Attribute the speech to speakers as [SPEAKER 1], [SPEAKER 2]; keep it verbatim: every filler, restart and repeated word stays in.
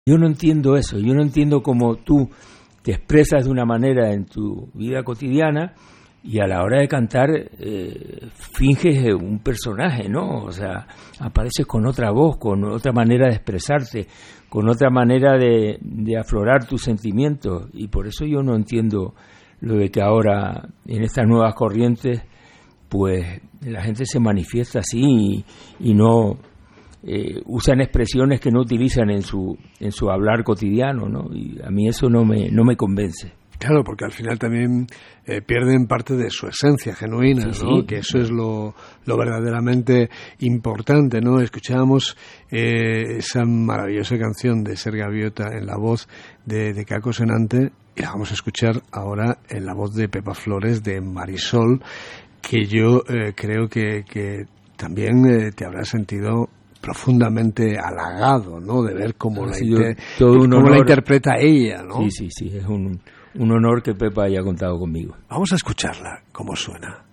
[SPEAKER 1] Yo no entiendo eso, yo no entiendo cómo tú te expresas de una manera en tu vida cotidiana y a la hora de cantar eh, finges un personaje, ¿no? O sea, apareces con otra voz, con otra manera de expresarte, con otra manera de, de aflorar tus sentimientos, y por eso yo no entiendo lo de que ahora en estas nuevas corrientes pues la gente se manifiesta así y, y no eh, usan expresiones que no utilizan en su en su hablar cotidiano, ¿no? Y a mí eso no me no me convence.
[SPEAKER 2] Claro, porque al final también eh, pierden parte de su esencia genuina,
[SPEAKER 1] sí,
[SPEAKER 2] ¿no?
[SPEAKER 1] Sí.
[SPEAKER 2] Que eso es lo, lo verdaderamente importante, ¿no? Escuchábamos eh, esa maravillosa canción de Ser Gaviota en la voz de, de Caco Senante, y la vamos a escuchar ahora en la voz de Pepa Flores, de Marisol, que yo eh, creo que, que también eh, te habrá sentido profundamente halagado, ¿no? De ver cómo, la,
[SPEAKER 1] Sí,
[SPEAKER 2] inter-
[SPEAKER 1] yo, todo un
[SPEAKER 2] cómo
[SPEAKER 1] honor.
[SPEAKER 2] la interpreta ella, ¿no?
[SPEAKER 1] Sí, sí, sí, es un, un honor que Pepa haya contado conmigo.
[SPEAKER 2] Vamos a escucharla, cómo suena.